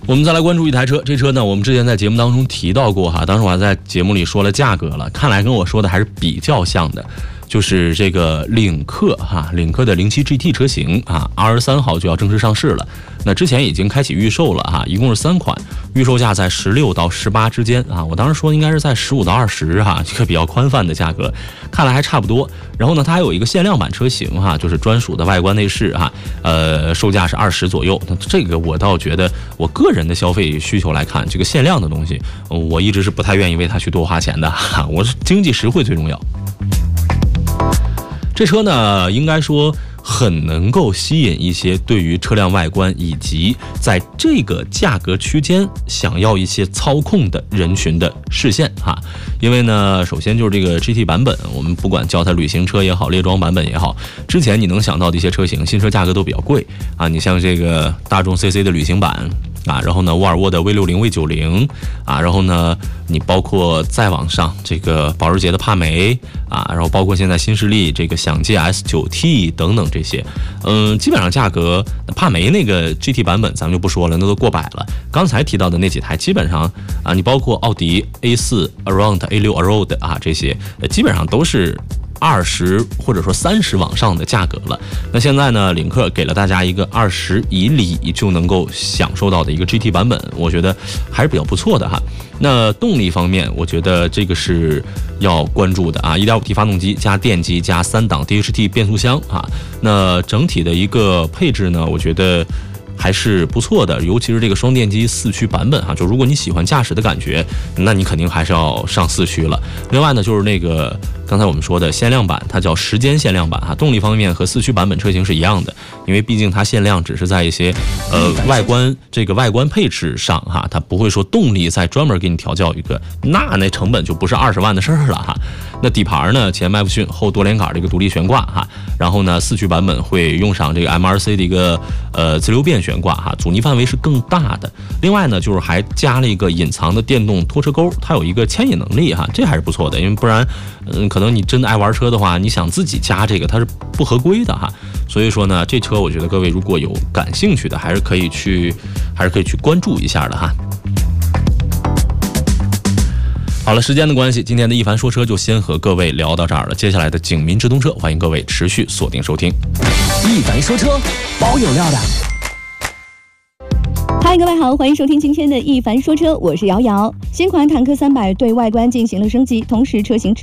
我们再来关注一台车，这车呢，我们之前在节目当中提到过哈，当时我还在节目里说了价格了，看来跟我说的还是比较像的，就是这个领克哈，领克的07 GT 车型啊，23号就要正式上市了。那之前已经开启预售了哈，一共是3款，预售价在16到18之间啊。我当时说应该是在15到20哈，这个比较宽泛的价格，看来还差不多。然后呢，它还有一个限量版车型哈，就是专属的外观内饰哈，售价是20左右。那这个我倒觉得，我个人的消费需求来看，这个限量的东西，我一直是不太愿意为它去多花钱的哈，我是经济实惠最重要。这车呢，应该说很能够吸引一些对于车辆外观以及在这个价格区间想要一些操控的人群的视线哈。因为呢，首先就是这个 GT 版本，我们不管叫它旅行车也好，猎装版本也好，之前你能想到的一些车型，新车价格都比较贵啊。你像这个大众 CC 的旅行版啊，然后呢，沃尔沃的 V60、V90啊，然后呢，你包括再往上这个保时捷的帕梅啊，然后包括现在新势力这个享界 S9T 等等这些，基本上价格，帕梅那个 GT 版本咱们就不说了，那都过百了。刚才提到的那几台，基本上啊，你包括奥迪 A4、Around、A6、Road 啊这些，基本上都是20或者说30往上的价格了。那现在呢，领克给了大家一个20以里就能够享受到的一个 GT 版本，我觉得还是比较不错的哈。那动力方面，我觉得这个是要关注的啊， 1.5T 发动机加电机加3档 DHT 变速箱啊。那整体的一个配置呢，我觉得还是不错的，尤其是这个双电机4驱版本哈，就如果你喜欢驾驶的感觉，那你肯定还是要上4驱了。另外呢，就是那个刚才我们说的限量版，它叫时间限量版哈，动力方面和4驱版本车型是一样的，因为毕竟它限量只是在一些外观配置上哈，它不会说动力再专门给你调教一个，那成本就不是20万的事儿了哈。那底盘呢，前麦弗逊后多连杆的一个独立悬挂哈，然后呢4驱版本会用上这个 MRC 的一个自流变悬挂哈，阻尼范围是更大的。另外呢，就是还加了一个隐藏的电动拖车钩，它有一个牵引能力哈，这还是不错的，因为不然可能你真的爱玩车的话，你想自己加这个它是不合规的哈。所以说呢，这车我觉得各位如果有感兴趣的，还是可以去关注一下的哈。好了，时间的关系，今天的一凡说车就先和各位聊到这儿了。接下来的警民直通车，欢迎各位持续锁定收听。 一凡说车，保有料的。 嗨，各位好，欢迎收听今天的一凡说车，我是瑶瑶。新款坦克300对外观进行了升级，同时车型